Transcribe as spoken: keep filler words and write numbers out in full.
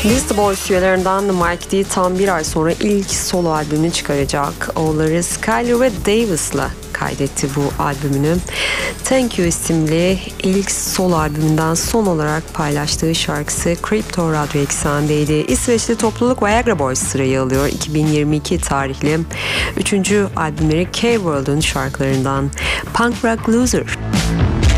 Beastie Boys üyelerinden Mike D tam bir ay sonra ilk solo albümünü çıkaracak. Oğulları Skyler ve Davis'la kaydetti bu albümünü. Thank You isimli ilk solo albümünden son olarak paylaştığı şarkısı Crypto Radyo eksenindeydi. İsveçli topluluk Viagra Boys sırayı alıyor. iki bin yirmi iki tarihli üçüncü albümleri K-World'un şarkılarından Punk Rock Loser.